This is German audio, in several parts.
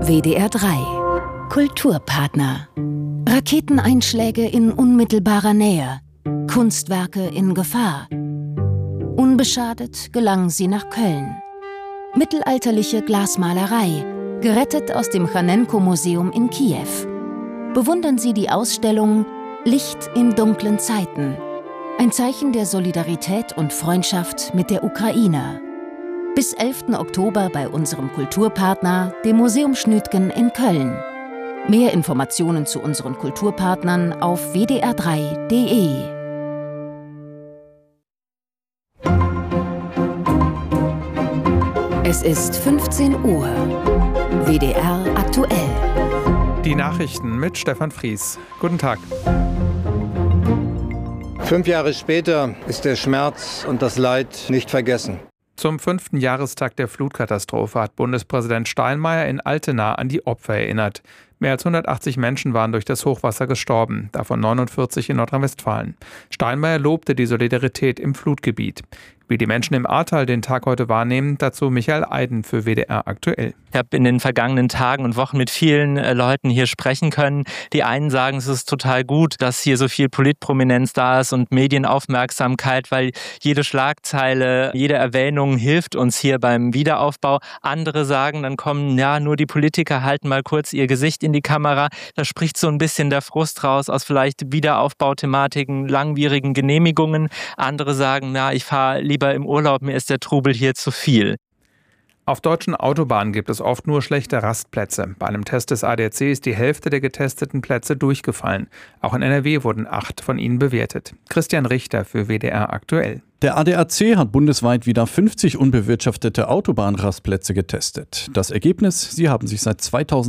WDR 3 Kulturpartner. Raketeneinschläge in unmittelbarer Nähe. Kunstwerke in Gefahr. Unbeschadet gelangen sie nach Köln. Mittelalterliche Glasmalerei, gerettet aus dem Chanenko-Museum in Kiew. Bewundern Sie die Ausstellung Licht in dunklen Zeiten. Ein Zeichen der Solidarität und Freundschaft mit der Ukraine. Bis 11. Oktober bei unserem Kulturpartner, dem Museum Schnütgen in Köln. Mehr Informationen zu unseren Kulturpartnern auf wdr3.de. Es ist 15 Uhr. WDR aktuell. Die Nachrichten mit Stefan Fries. Guten Tag. 5 Jahre später ist der Schmerz und das Leid nicht vergessen. Zum 5. Jahrestag der Flutkatastrophe hat Bundespräsident Steinmeier in Altena an die Opfer erinnert. Mehr als 180 Menschen waren durch das Hochwasser gestorben, davon 49 in Nordrhein-Westfalen. Steinmeier lobte die Solidarität im Flutgebiet. Wie die Menschen im Ahrtal den Tag heute wahrnehmen, dazu Michael Eiden für WDR aktuell. Ich habe in den vergangenen Tagen und Wochen mit vielen Leuten hier sprechen können. Die einen sagen, es ist total gut, dass hier so viel Politprominenz da ist und Medienaufmerksamkeit, weil jede Schlagzeile, jede Erwähnung hilft uns hier beim Wiederaufbau. Andere sagen, dann kommen nur die Politiker halten mal kurz ihr Gesicht in die Kamera. Da spricht so ein bisschen der Frust raus aus vielleicht Wiederaufbauthematiken, langwierigen Genehmigungen. Andere sagen, ich fahre lieber im Urlaub, mir ist der Trubel hier zu viel. Auf deutschen Autobahnen gibt es oft nur schlechte Rastplätze. Bei einem Test des ADAC ist die Hälfte der getesteten Plätze durchgefallen. Auch in NRW wurden 8 von ihnen bewertet. Christian Richter für WDR aktuell. Der ADAC hat bundesweit wieder 50 unbewirtschaftete Autobahnrastplätze getestet. Das Ergebnis: Sie haben sich seit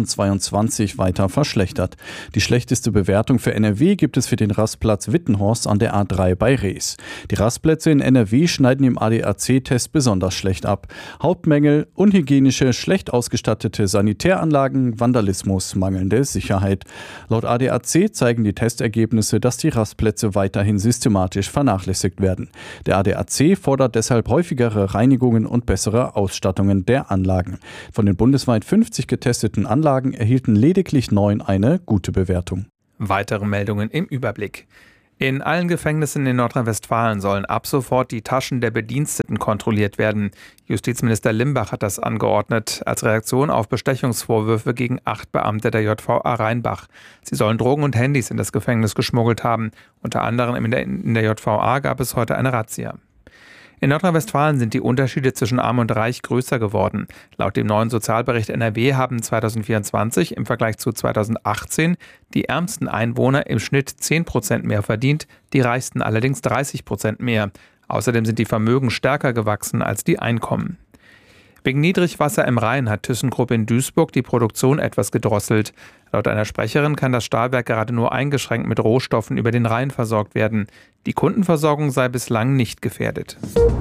2022 weiter verschlechtert. Die schlechteste Bewertung für NRW gibt es für den Rastplatz Wittenhorst an der A3 bei Rees. Die Rastplätze in NRW schneiden im ADAC-Test besonders schlecht ab. Hauptmängel: unhygienische, schlecht ausgestattete Sanitäranlagen, Vandalismus, mangelnde Sicherheit. Laut ADAC zeigen die Testergebnisse, dass die Rastplätze weiterhin systematisch vernachlässigt werden. Der ADAC fordert deshalb häufigere Reinigungen und bessere Ausstattungen der Anlagen. Von den bundesweit 50 getesteten Anlagen erhielten lediglich 9 eine gute Bewertung. Weitere Meldungen im Überblick. In allen Gefängnissen in Nordrhein-Westfalen sollen ab sofort die Taschen der Bediensteten kontrolliert werden. Justizminister Limbach hat das angeordnet als Reaktion auf Bestechungsvorwürfe gegen 8 Beamte der JVA Rheinbach. Sie sollen Drogen und Handys in das Gefängnis geschmuggelt haben. Unter anderem in der JVA gab es heute eine Razzia. In Nordrhein-Westfalen sind die Unterschiede zwischen Arm und Reich größer geworden. Laut dem neuen Sozialbericht NRW haben 2024 im Vergleich zu 2018 die ärmsten Einwohner im Schnitt 10% mehr verdient, die reichsten allerdings 30% mehr. Außerdem sind die Vermögen stärker gewachsen als die Einkommen. Wegen Niedrigwasser im Rhein hat ThyssenKrupp in Duisburg die Produktion etwas gedrosselt. Laut einer Sprecherin kann das Stahlwerk gerade nur eingeschränkt mit Rohstoffen über den Rhein versorgt werden. Die Kundenversorgung sei bislang nicht gefährdet.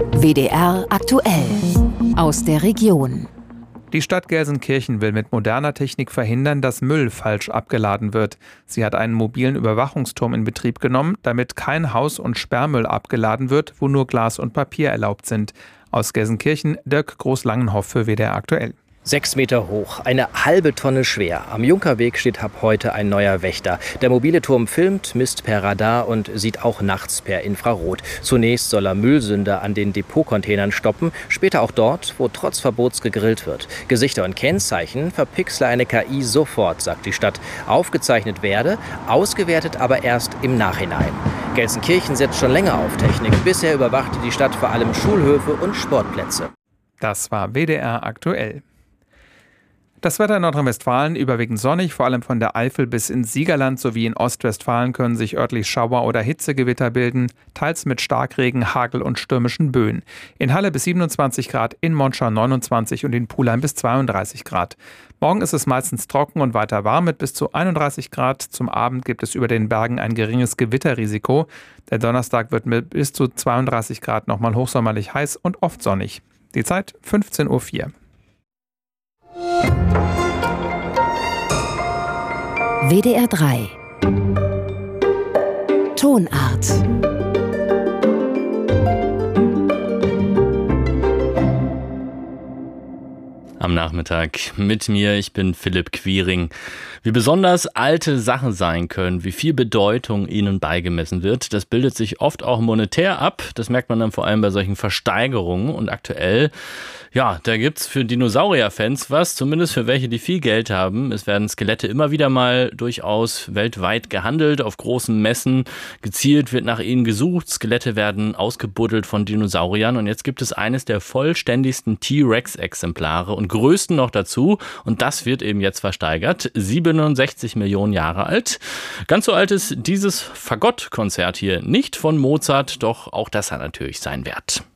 WDR aktuell. Aus der Region. Die Stadt Gelsenkirchen will mit moderner Technik verhindern, dass Müll falsch abgeladen wird. Sie hat einen mobilen Überwachungsturm in Betrieb genommen, damit kein Haus- und Sperrmüll abgeladen wird, wo nur Glas und Papier erlaubt sind. Aus Gelsenkirchen, Dirk Groß-Langenhoff für WDR aktuell. 6 Meter hoch, eine halbe Tonne schwer. Am Junkerweg steht ab heute ein neuer Wächter. Der mobile Turm filmt, misst per Radar und sieht auch nachts per Infrarot. Zunächst soll er Müllsünder an den Depotcontainern stoppen, später auch dort, wo trotz Verbots gegrillt wird. Gesichter und Kennzeichen verpixle eine KI sofort, sagt die Stadt. Aufgezeichnet werde, ausgewertet aber erst im Nachhinein. Gelsenkirchen setzt schon länger auf Technik. Bisher überwachte die Stadt vor allem Schulhöfe und Sportplätze. Das war WDR aktuell. Das Wetter in Nordrhein-Westfalen überwiegend sonnig, vor allem von der Eifel bis ins Siegerland sowie in Ostwestfalen können sich örtlich Schauer- oder Hitzegewitter bilden, teils mit Starkregen, Hagel und stürmischen Böen. In Halle bis 27 Grad, in Monschau 29 und in Pulheim bis 32 Grad. Morgen ist es meistens trocken und weiter warm mit bis zu 31 Grad. Zum Abend gibt es über den Bergen ein geringes Gewitterrisiko. Der Donnerstag wird mit bis zu 32 Grad nochmal hochsommerlich heiß und oft sonnig. Die Zeit 15:04 Uhr. WDR 3 Tonart. am Nachmittag mit mir. Ich bin Philipp Quiring. Wie besonders alte Sachen sein können, wie viel Bedeutung ihnen beigemessen wird, das bildet sich oft auch monetär ab. Das merkt man dann vor allem bei solchen Versteigerungen. Und aktuell, ja, da gibt's für Dinosaurier-Fans was, zumindest für welche, die viel Geld haben. Es werden Skelette immer wieder mal durchaus weltweit gehandelt, auf großen Messen. Gezielt wird nach ihnen gesucht. Skelette werden ausgebuddelt von Dinosauriern. Und jetzt gibt es eines der vollständigsten T-Rex-Exemplare und größten noch dazu. Und das wird eben jetzt versteigert. 67 Millionen Jahre alt. Ganz so alt ist dieses Fagott-Konzert hier nicht von Mozart, doch auch das hat natürlich seinen Wert.